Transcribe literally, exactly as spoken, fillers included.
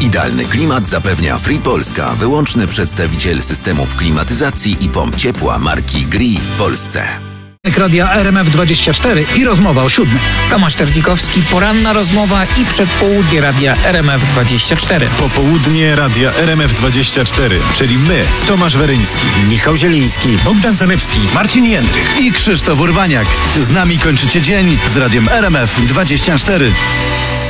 Idealny klimat zapewnia Free Polska, wyłączny przedstawiciel systemów klimatyzacji i pomp ciepła marki Gree w Polsce. Radia R M F dwadzieścia cztery i rozmowa o siódmej. Tomasz Terlikowski, poranna rozmowa i przedpołudnie Radia R M F dwadzieścia cztery. Popołudnie Radia R M F dwadzieścia cztery, czyli my, Tomasz Weryński, Michał Zieliński, Bogdan Zanewski, Marcin Jędrych i Krzysztof Urbaniak. Z nami kończycie dzień z Radiem R M F dwadzieścia cztery.